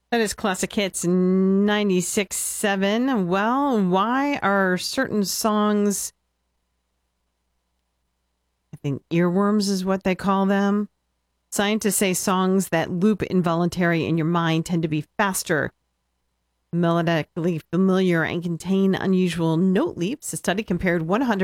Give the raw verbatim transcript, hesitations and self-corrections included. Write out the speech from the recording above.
That is Classic Hits ninety-six point seven. Well, why are certain songs, I think earworms is what they call them? Scientists say songs that loop involuntary in your mind tend to be faster, melodically familiar, and contain unusual note leaps. A study compared one hundred